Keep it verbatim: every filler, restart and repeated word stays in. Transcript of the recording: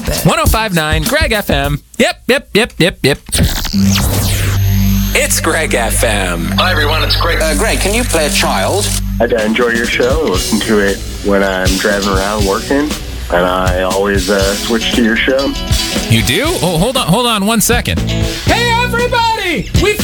bed. one oh five point nine Greg F M. Yep, yep, yep, yep, yep. It's Greg F M. Hi, everyone. It's Greg. Uh, Greg, can you play a child? I enjoy your show. I listen to it when I'm driving around working, and I always uh, switch to your show. You do? Oh, hold on, hold on one second. Hey, everybody! We